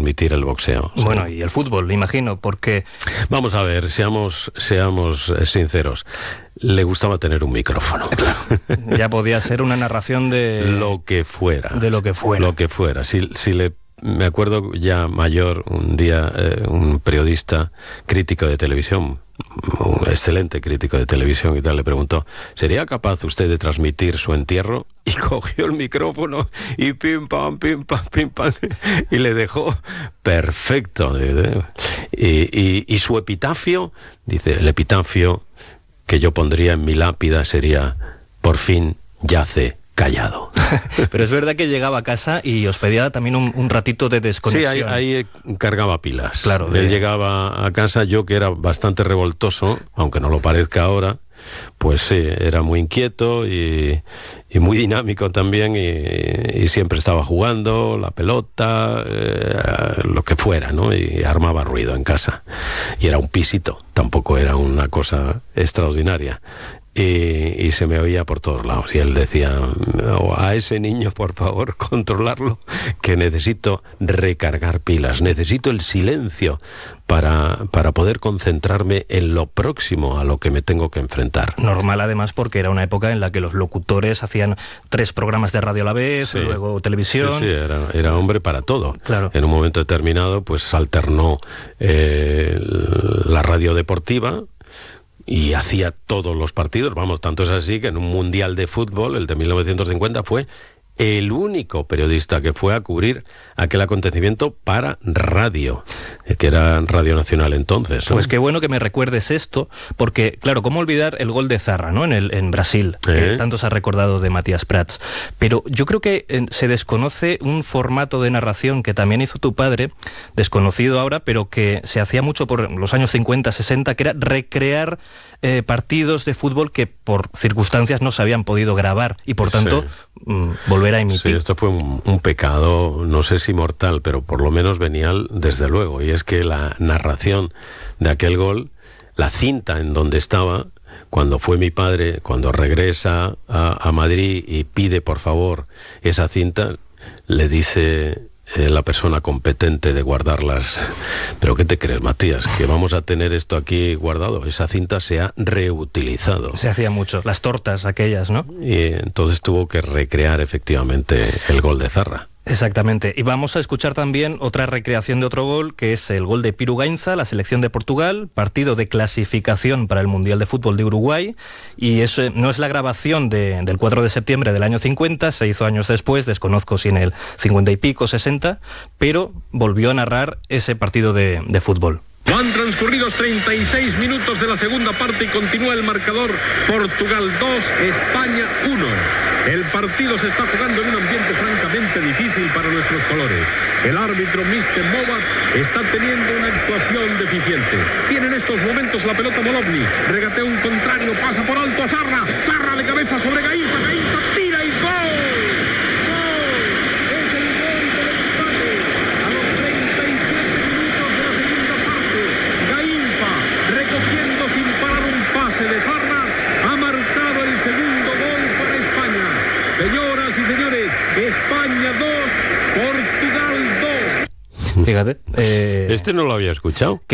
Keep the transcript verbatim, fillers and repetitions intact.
transmitir el boxeo. Bueno, sí. Y el fútbol, imagino, porque... Vamos a ver, seamos, seamos sinceros. Le gustaba tener un micrófono. Ya podía ser una narración de... Lo que fuera. De lo que fuera. Lo que fuera. Si, si le... Me acuerdo ya mayor, un día, eh, un periodista crítico de televisión, un excelente crítico de televisión y tal, le preguntó, ¿sería capaz usted de transmitir su entierro? Y cogió el micrófono y pim pam, pim pam, pim pam, y le dejó perfecto. Y, y, y su epitafio, dice, el epitafio que yo pondría en mi lápida sería, por fin yace callado. Pero es verdad que llegaba a casa y os pedía también un, un ratito de desconexión. Sí, ahí, ahí cargaba pilas. Claro. Él De... llegaba a casa, yo que era bastante revoltoso, aunque no lo parezca ahora, pues sí, era muy inquieto y, y muy dinámico también y, y siempre estaba jugando, la pelota, eh, lo que fuera, ¿no? Y armaba ruido en casa. Y era un pisito, tampoco era una cosa extraordinaria. Y, y se me oía por todos lados. Y él decía, oh, a ese niño, por favor, controlarlo, que necesito recargar pilas, necesito el silencio para, para poder concentrarme en lo próximo a lo que me tengo que enfrentar. Normal, además, porque era una época en la que los locutores hacían tres programas de radio a la vez, sí. luego televisión... Sí, sí, era, era hombre para todo. Claro. En un momento determinado, pues alternó eh, la radio deportiva, y hacía todos los partidos, vamos, tanto es así que en un mundial de fútbol, el de mil novecientos cincuenta, fue el único periodista que fue a cubrir aquel acontecimiento para radio, que era Radio Nacional entonces, ¿no? Pues qué bueno que me recuerdes esto, porque, claro, ¿cómo olvidar el gol de Zarra, ¿no? En, el, en Brasil, ¿Eh? que tanto se ha recordado de Matías Prats. Pero yo creo que eh, se desconoce un formato de narración que también hizo tu padre, desconocido ahora, pero que se hacía mucho por los años cincuenta, sesenta, que era recrear eh, partidos de fútbol que por circunstancias no se habían podido grabar y, por tanto, sí. mmm, volver a emitir. Sí, esto fue un, un pecado, no sé si mortal, pero por lo menos venial, desde luego, y es que la narración de aquel gol, la cinta en donde estaba, cuando fue mi padre, cuando regresa a, a Madrid y pide por favor esa cinta, le dice eh, la persona competente de guardarlas, pero ¿qué te crees, Matías? Que vamos a tener esto aquí guardado. Esa cinta se ha reutilizado. Se hacía mucho, las tortas aquellas, ¿no? Y entonces tuvo que recrear efectivamente el gol de Zarra. Exactamente. Y vamos a escuchar también otra recreación de otro gol, que es el gol de Piru Gainza, la selección de Portugal, partido de clasificación para el Mundial de Fútbol de Uruguay. Y eso no es la grabación de, del cuatro de septiembre del año cincuenta, se hizo años después, desconozco si en el cincuenta y pico, sesenta, pero volvió a narrar ese partido de, de fútbol. Han transcurrido treinta y seis minutos de la segunda parte y continúa el marcador. Portugal dos, España uno. El partido se está jugando en un ambiente francamente difícil para nuestros colores. El árbitro mister Movat está teniendo una actuación deficiente. Tiene en estos momentos la pelota Molovny. Regatea un contrario, pasa por alto a Zarra. Zarra de cabeza sobre Gainza. Gainza tira y gol. Señoras y señores, España dos, Portugal dos. Fíjate. Eh... Este no lo había escuchado.